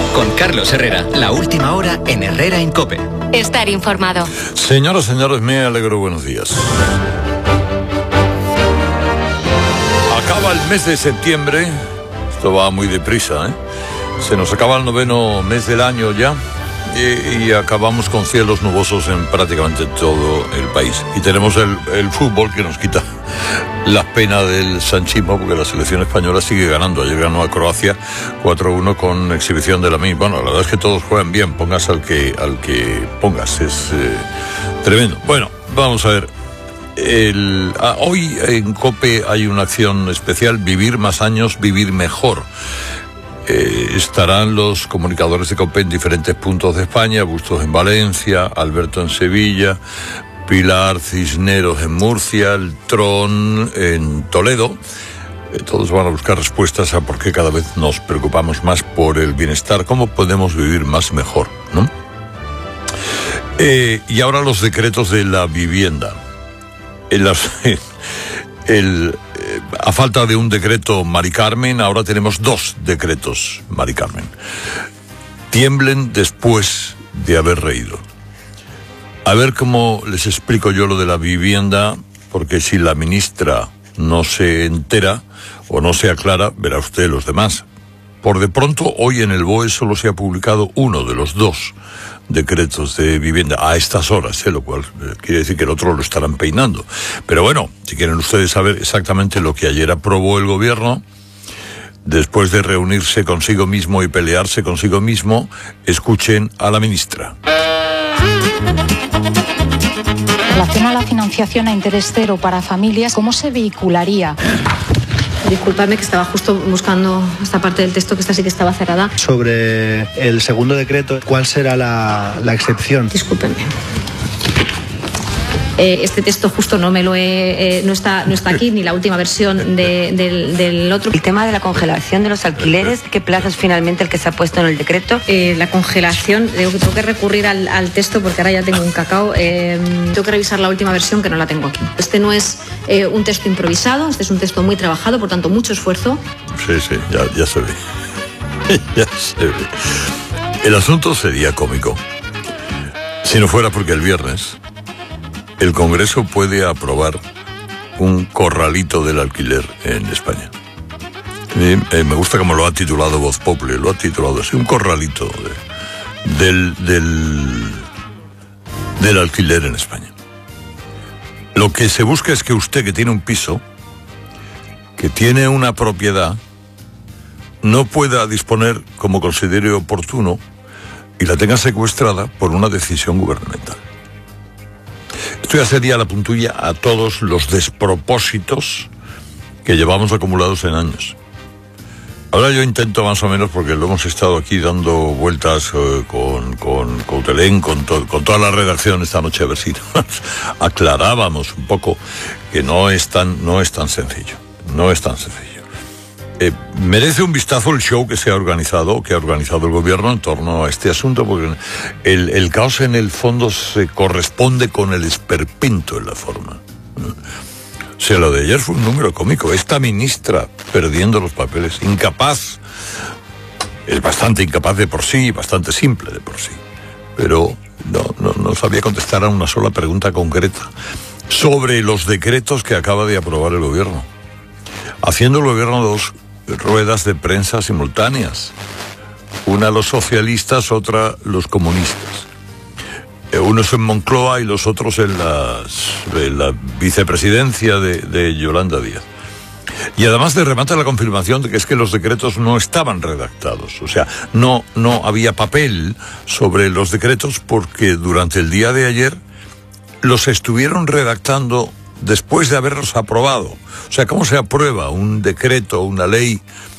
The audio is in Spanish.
Con Carlos Herrera, la última hora en Herrera en COPE. Estar informado. Señoras, señores, me alegro, buenos días. Acaba el mes de septiembre. Esto va muy deprisa, ¿eh? Se nos acaba el 9º mes del año ya. Y acabamos con cielos nubosos en prácticamente todo el país. Y tenemos el fútbol que nos quita la pena del sanchismo, porque la selección española sigue ganando. Ayer ganó a Croacia 4-1 con exhibición de Lamine. Bueno, la verdad es que todos juegan bien, pongas al que pongas. Es tremendo. Bueno, vamos a ver. Hoy en COPE hay una acción especial: vivir más años, vivir mejor. Estarán los comunicadores de COPE en diferentes puntos de España: Bustos en Valencia, Alberto en Sevilla, Pilar Cisneros en Murcia, el Tron en Toledo. Todos van a buscar respuestas a por qué cada vez nos preocupamos más por el bienestar, cómo podemos vivir más mejor, ¿no? Y ahora los decretos de la vivienda. A falta de un decreto Mari Carmen, ahora tenemos 2 decretos Mari Carmen. Tiemblen después de haber reído. A ver cómo les explico yo lo de la vivienda, porque si la ministra no se entera o no se aclara, verá usted los demás. Por de pronto, hoy en el BOE solo se ha publicado uno de los 2 decretos de vivienda a estas horas, lo cual quiere decir que el otro lo estarán peinando. Pero bueno, si quieren ustedes saber exactamente lo que ayer aprobó el gobierno, después de reunirse consigo mismo y pelearse consigo mismo, escuchen a la ministra. En relación a la financiación a interés cero para familias, ¿cómo se vehicularía? Disculpadme que estaba justo buscando esta parte del texto, que esta sí que estaba cerrada. Sobre el segundo decreto, ¿cuál será la excepción? Discúlpenme. Este texto justo no me lo no está aquí, ni la última versión del otro. El tema de la congelación de los alquileres, ¿qué plazo es finalmente el que se ha puesto en el decreto? La congelación, tengo que recurrir al texto porque ahora ya tengo un cacao. Tengo que revisar la última versión, que no la tengo aquí. Este no es un texto improvisado, este es un texto muy trabajado, por tanto mucho esfuerzo. Sí, ya se ve. Ya se ve. El asunto sería cómico si no fuera porque el viernes el Congreso puede aprobar un corralito del alquiler en España. Me gusta como lo ha titulado Voz Populi, lo ha titulado así, un corralito del alquiler en España. Lo que se busca es que usted, que tiene un piso, que tiene una propiedad, no pueda disponer como considere oportuno y la tenga secuestrada por una decisión gubernamental. Esto ya sería la puntulla a todos los despropósitos que llevamos acumulados en años. Ahora yo intento más o menos, porque lo hemos estado aquí dando vueltas con Coutelén, con toda la redacción esta noche, a ver si nos aclarábamos un poco que no es tan sencillo. No es tan sencillo. Merece un vistazo el show que ha organizado el gobierno en torno a este asunto, porque el caos en el fondo se corresponde con el esperpento en la forma. O sea, lo de ayer fue un número cómico. Esta ministra perdiendo los papeles, incapaz, es bastante incapaz de por sí, bastante simple de por sí, pero no sabía contestar a una sola pregunta concreta sobre los decretos que acaba de aprobar el gobierno, haciendo el gobierno 2 ruedas de prensa simultáneas, una los socialistas, otra los comunistas, unos en Moncloa y los otros en la vicepresidencia de Yolanda Díaz. Y además de remata la confirmación de que es que los decretos no estaban redactados, o sea, no había papel sobre los decretos, porque durante el día de ayer los estuvieron redactando después de haberlos aprobado. O sea, ¿cómo se aprueba un decreto, una ley,